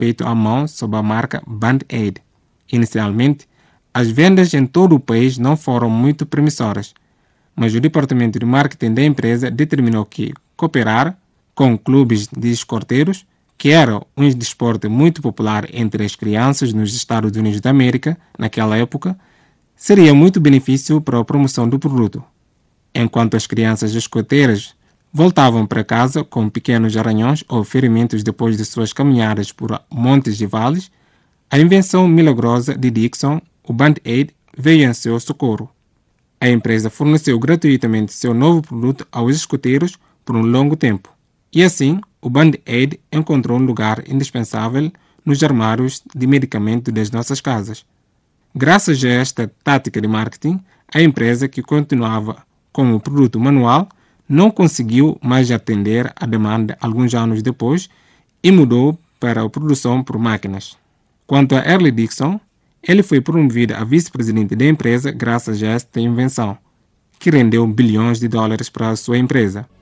feito à mão sob a marca Band-Aid. Inicialmente, as vendas em todo o país não foram muito promissoras, mas o departamento de marketing da empresa determinou que cooperar com clubes de escoteiros, que era um desporto muito popular entre as crianças nos Estados Unidos da América naquela época, seria muito benefício para a promoção do produto. Enquanto as crianças escoteiras voltavam para casa com pequenos arranhões ou ferimentos depois de suas caminhadas por montes e vales, a invenção milagrosa de Dixon, o Band-Aid, veio em seu socorro. A empresa forneceu gratuitamente seu novo produto aos escoteiros por um longo tempo. E assim, o Band-Aid encontrou um lugar indispensável nos armários de medicamento das nossas casas. Graças a esta tática de marketing, a empresa, que continuava com o produto manual, não conseguiu mais atender a demanda alguns anos depois e mudou para a produção por máquinas. Quanto a Early Dixon, ele foi promovido a vice-presidente da empresa graças a esta invenção, que rendeu bilhões de dólares para a sua empresa.